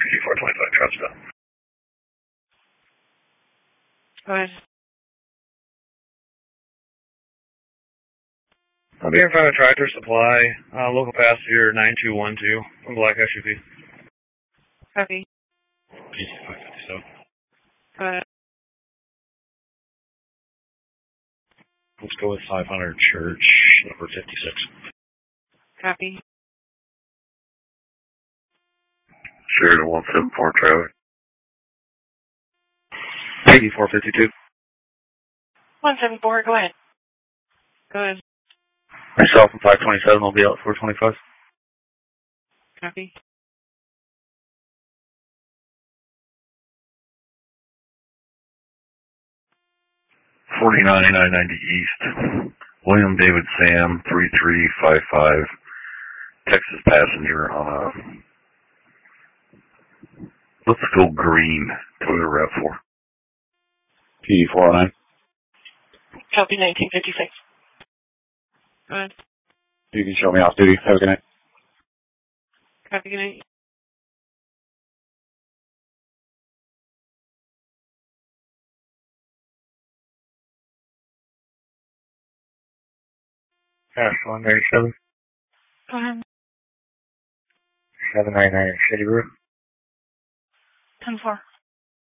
PD425, truck stop. Go ahead. I'll be in front of Tractor Supply, local passenger 9212 from Black SUV. Copy. PD557. Go ahead. Let's go with 500 Church, number 56. Copy. Sheridan 174 trailer. PD452. 174, go ahead. Go ahead. Myself and 527 will be out 425. Copy. $49.90 East. William David Sam 3355. Texas passenger on a, let's go green, Toyota RAV4. PD409. Copy 1956. Go ahead. You can show me off duty. Have a good night. Copy, good night. Cash 197. Go ahead. 799 Shady Brew. 10-4.